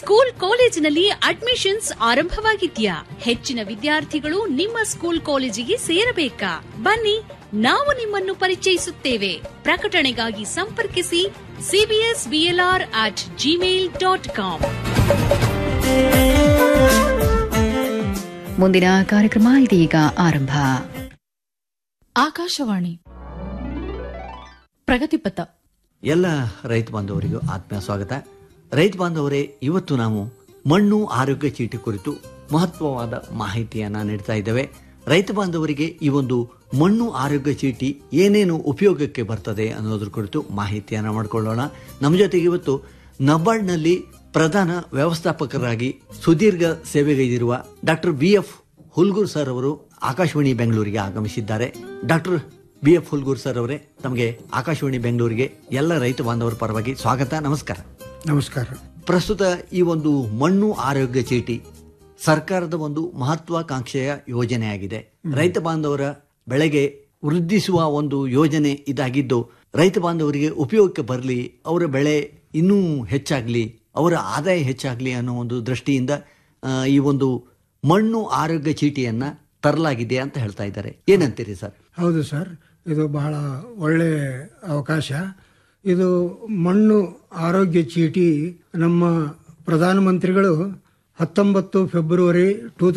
School ಕಾಲೇಜಿನಲ್ಲಿ admissions ಆರಂಭವಾಗಿದ್ಯಾ? ಹೆಚ್ಚಿನ ವಿದ್ಯಾರ್ಥಿಗಳು ನಿಮ್ಮ ಸ್ಕೂಲ್ ಕಾಲೇಜಿಗೆ ಸೇರಬೇಕಾ? ಬನ್ನಿ, ನಾವು ನಿಮ್ಮನ್ನು ಪರಿಚಯಿಸುತ್ತೇವೆ. ಪ್ರಕಟಣೆಗಾಗಿ ಸಂಪರ್ಕಿಸಿ cbsblr@gmail.com. ಮುಂದಿನ ಕಾರ್ಯಕ್ರಮ ಇದೀಗ ಆರಂಭ. ಆಕಾಶವಾಣಿ ಪ್ರಗತಿಪಥ. ಎಲ್ಲ ರೈತ ಬಾಂಧವರಿಗೂ ಆತ್ಮೀಯ ಸ್ವಾಗತ. ರೈತ ಬಾಂಧವರೇ, ಇವತ್ತು ನಾವು ಮಣ್ಣು ಆರೋಗ್ಯ ಚೀಟಿ ಕುರಿತು ಮಹತ್ವವಾದ ಮಾಹಿತಿಯನ್ನು ನೀಡ್ತಾ ಇದ್ದೇವೆ. ರೈತ ಬಾಂಧವರಿಗೆ ಈ ಒಂದು ಮಣ್ಣು ಆರೋಗ್ಯ ಚೀಟಿ ಏನೇನು ಉಪಯೋಗಕ್ಕೆ ಬರ್ತದೆ ಅನ್ನೋದ್ರ ಕುರಿತು ಮಾಹಿತಿಯನ್ನು ಮಾಡಿಕೊಳ್ಳೋಣ. ನಮ್ಮ ಜೊತೆಗೆ ಇವತ್ತು ನಬಾರ್ಡ್ನಲ್ಲಿ ಪ್ರಧಾನ ವ್ಯವಸ್ಥಾಪಕರಾಗಿ ಸುದೀರ್ಘ ಸೇವೆಗೈದಿರುವ ಡಾಕ್ಟರ್ BF ಹುಲ್ಗೂರ್ ಸರ್ ಅವರು ಆಕಾಶವಾಣಿ ಬೆಂಗಳೂರಿಗೆ ಆಗಮಿಸಿದ್ದಾರೆ. ಡಾಕ್ಟರ್ BF ಹುಲ್ಗೂರ್ ಸರ್ ಅವರೇ, ತಮಗೆ ಆಕಾಶವಾಣಿ ಬೆಂಗಳೂರಿಗೆ ಎಲ್ಲ ರೈತ ಬಾಂಧವರ ಪರವಾಗಿ ಸ್ವಾಗತ. ನಮಸ್ಕಾರ. ನಮಸ್ಕಾರ. ಪ್ರಸ್ತುತ ಈ ಒಂದು ಮಣ್ಣು ಆರೋಗ್ಯ ಚೀಟಿ ಸರ್ಕಾರದ ಒಂದು ಮಹತ್ವಾಕಾಂಕ್ಷೆಯ ಯೋಜನೆಯಾಗಿದೆ. ರೈತ ಬಾಂಧವರ ಬೆಳೆಗೆ ವೃದ್ಧಿಸುವ ಒಂದು ಯೋಜನೆ ಇದಾಗಿದ್ದು, ರೈತ ಬಾಂಧವರಿಗೆ ಉಪಯೋಗಕ್ಕೆ ಬರಲಿ, ಅವರ ಬೆಳೆ ಇನ್ನೂ ಹೆಚ್ಚಾಗಲಿ, ಅವರ ಆದಾಯ ಹೆಚ್ಚಾಗಲಿ ಅನ್ನೋ ಒಂದು ದೃಷ್ಟಿಯಿಂದ ಈ ಒಂದು ಮಣ್ಣು ಆರೋಗ್ಯ ಚೀಟಿಯನ್ನ ತರಲಾಗಿದೆ ಅಂತ ಹೇಳ್ತಾ ಇದ್ದಾರೆ. ಏನಂತೀರಿ ಸರ್? ಹೌದು ಸರ್, ಇದು ಬಹಳ ಒಳ್ಳೆ ಅವಕಾಶ. ಇದು ಮಣ್ಣು ಆರೋಗ್ಯ ಚೀಟಿ ನಮ್ಮ ಪ್ರಧಾನಮಂತ್ರಿಗಳು 19 ಫೆಬ್ರವರಿ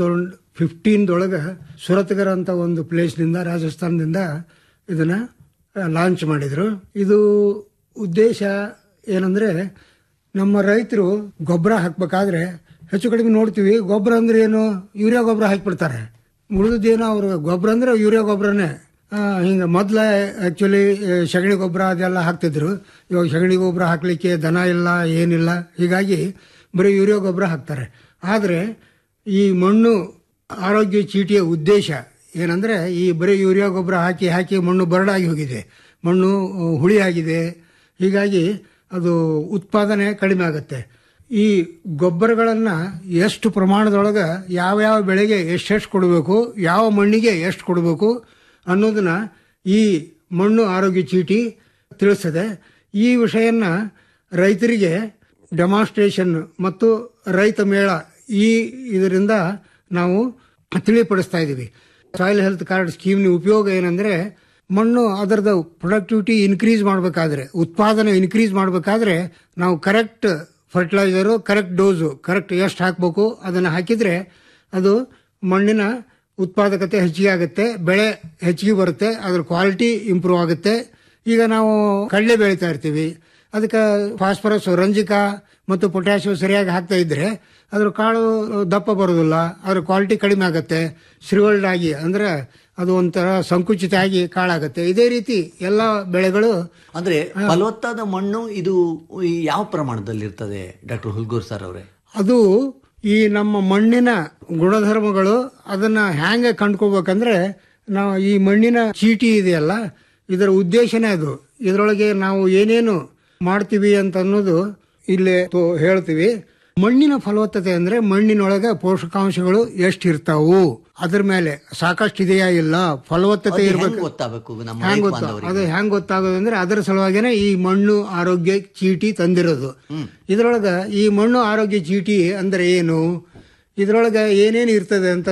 2015 ಸುರತ್ಗರ್ ಅಂತ ಒಂದು ಪ್ಲೇಸ್ನಿಂದ, ರಾಜಸ್ಥಾನದಿಂದ ಇದನ್ನ ಲಾಂಚ್ ಮಾಡಿದ್ರು. ಇದು ಉದ್ದೇಶ ಏನಂದ್ರೆ, ನಮ್ಮ ರೈತರು ಗೊಬ್ಬರ ಹಾಕ್ಬೇಕಾದ್ರೆ ಹೆಚ್ಚು ಕಡಿಮೆ ನೋಡ್ತೀವಿ, ಗೊಬ್ಬರ ಅಂದ್ರೆ ಏನು, ಯೂರಿಯಾ ಗೊಬ್ಬರ ಹಾಕಿಬಿಡ್ತಾರೆ. ಉಳಿದೇನೋ ಅವರು ಗೊಬ್ಬರ ಅಂದ್ರೆ ಯೂರಿಯಾ ಗೊಬ್ಬರನೇ. ಹಿಂಗೆ ಮೊದಲ ಆಕ್ಚುಲಿ ಸಗಣಿ ಗೊಬ್ಬರ ಅದೆಲ್ಲ ಹಾಕ್ತಿದ್ರು. ಇವಾಗ ಸಗಣಿ ಗೊಬ್ಬರ ಹಾಕ್ಲಿಕ್ಕೆ ದನ ಇಲ್ಲ, ಏನಿಲ್ಲ, ಹೀಗಾಗಿ ಬರೀ ಯೂರಿಯಾ ಗೊಬ್ಬರ ಹಾಕ್ತಾರೆ. ಆದರೆ ಈ ಮಣ್ಣು ಆರೋಗ್ಯ ಚೀಟಿಯ ಉದ್ದೇಶ ಏನಂದ್ರೆ, ಈ ಬರೀ ಯೂರಿಯಾ ಗೊಬ್ಬರ ಹಾಕಿ ಹಾಕಿ ಮಣ್ಣು ಬರಡಾಗಿ ಹೋಗಿದೆ, ಮಣ್ಣು ಹುಳಿ ಆಗಿದೆ, ಹೀಗಾಗಿ ಅದು ಉತ್ಪಾದನೆ ಕಡಿಮೆ ಆಗುತ್ತೆ. ಈ ಗೊಬ್ಬರಗಳನ್ನು ಎಷ್ಟು ಪ್ರಮಾಣದೊಳಗೆ ಯಾವ ಬೆಳೆಗೆ ಎಷ್ಟೆಷ್ಟು ಕೊಡಬೇಕು, ಯಾವ ಮಣ್ಣಿಗೆ ಎಷ್ಟು ಕೊಡಬೇಕು ಅನ್ನೋದನ್ನ ಈ ಮಣ್ಣು ಆರೋಗ್ಯ ಚೀಟಿ ತಿಳಿಸ್ತದೆ. ಈ ವಿಷಯನ ರೈತರಿಗೆ ಡೆಮಾನ್ಸ್ಟ್ರೇಷನ್ ಮತ್ತು ರೈತ ಮೇಳ ಇದರಿಂದ ನಾವು ತಿಳಿಪಡಿಸ್ತಾ ಇದ್ದೀವಿ. ಸಾಯಿಲ್ ಹೆಲ್ತ್ ಕಾರ್ಡ್ ಸ್ಕೀಮ್ನ ಉಪಯೋಗ ಏನಂದ್ರೆ, ಮಣ್ಣು ಅದರದ ಪ್ರೊಡಕ್ಟಿವಿಟಿ ಇನ್ಕ್ರೀಸ್ ಮಾಡಬೇಕಾದ್ರೆ, ಉತ್ಪಾದನೆ ಇನ್ಕ್ರೀಸ್ ಮಾಡಬೇಕಾದ್ರೆ ನಾವು correct fertiliser, correct dose, correct ಎಷ್ಟು ಹಾಕಬೇಕು ಅದನ್ನು ಹಾಕಿದ್ರೆ ಅದು ಮಣ್ಣಿನ ಉತ್ಪಾದಕತೆ ಹೆಚ್ಚಿಗೆ ಆಗುತ್ತೆ, ಬೆಳೆ ಹೆಚ್ಚಿಗೆ ಬರುತ್ತೆ, ಅದರ ಕ್ವಾಲಿಟಿ ಇಂಪ್ರೂವ್ ಆಗುತ್ತೆ. ಈಗ ನಾವು ಕಡಲೆ ಬೆಳೀತಾ ಇರ್ತೀವಿ, ಅದಕ್ಕೆ ಫಾಸ್ಫರಸ್, ರಂಜಕ ಮತ್ತು ಪೊಟ್ಯಾಷಿಯಂ ಸರಿಯಾಗಿ ಹಾಕ್ತಾ ಇದ್ರೆ ಅದ್ರ ಕಾಳು ದಪ್ಪ ಬರೋದಿಲ್ಲ, ಅದ್ರ ಕ್ವಾಲಿಟಿ ಕಡಿಮೆ ಆಗುತ್ತೆ, ಶ್ರಿವಲ್ಡ್ ಆಗಿ ಅಂದ್ರೆ ಅದು ಒಂಥರ ಸಂಕುಚಿತ ಆಗಿ ಕಾಳಾಗುತ್ತೆ. ಇದೇ ರೀತಿ ಎಲ್ಲ ಬೆಳೆಗಳು. ಅಂದ್ರೆ ಫಲವತ್ತಾದ ಮಣ್ಣು ಇದು ಯಾವ ಪ್ರಮಾಣದಲ್ಲಿ ಇರ್ತದೆ ಡಾಕ್ಟರ್ ಹುಲ್ಗೂರ್ ಸರ್ ಅವರೇ? ಅದು ಈ ನಮ್ಮ ಮಣ್ಣಿನ ಗುಣಧರ್ಮಗಳು ಅದನ್ನ ಹ್ಯಾಂಗೆ ಕಂಡ್ಕೋಬೇಕಂದ್ರೆ, ನಾವು ಈ ಮಣ್ಣಿನ ಚೀಟಿ ಇದೆಯಲ್ಲ, ಇದರ ಉದ್ದೇಶನೇ ಅದು. ಇದರೊಳಗೆ ನಾವು ಏನೇನು ಮಾಡ್ತೀವಿ ಅಂತ ಅನ್ನೋದು ಇಲ್ಲಿ ಹೇಳ್ತೀವಿ. ಮಣ್ಣಿನ ಫಲವತ್ತತೆ ಅಂದ್ರೆ ಮಣ್ಣಿನೊಳಗೆ ಪೋಷಕಾಂಶಗಳು ಎಷ್ಟು ಇರ್ತಾವು, ಅದ್ರ ಮೇಲೆ ಸಾಕಷ್ಟು ಇದೆಯಾ ಇಲ್ಲ, ಫಲವತ್ತತೆ ಇರಬೇಕು. ಅದು ಹೆಂಗ್ ಗೊತ್ತಾಗೋದಂದ್ರೆ ಅದರ ಸಲುವಾಗಿನೇ ಈ ಮಣ್ಣು ಆರೋಗ್ಯ ಚೀಟಿ ತಂದಿರೋದು. ಇದ್ರೊಳಗ ಈ ಮಣ್ಣು ಆರೋಗ್ಯ ಚೀಟಿ ಅಂದ್ರೆ ಏನು, ಇದ್ರೊಳಗ ಏನೇನು ಇರ್ತದೆ ಅಂತ